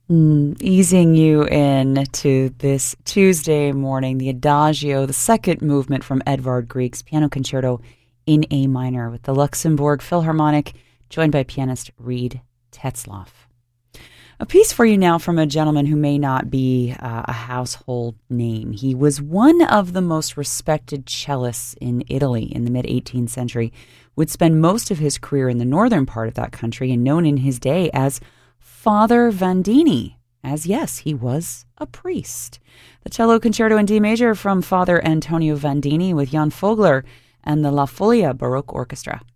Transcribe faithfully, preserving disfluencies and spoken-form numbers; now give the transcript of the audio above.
Mm, easing you in to this Tuesday morning, the Adagio, the second movement from Edvard Grieg's Piano Concerto in A minor with the Luxembourg Philharmonic, joined by pianist Reed Tetzlaff. A piece for you now from a gentleman who may not be uh, a household name. He was one of the most respected cellists in Italy in the mid-eighteenth century, would spend most of his career in the northern part of that country and known in his day as Father Vandini, as yes, he was a priest. The Cello Concerto in D major from Father Antonio Vandini with Jan Fogler and the La Folia Baroque Orchestra.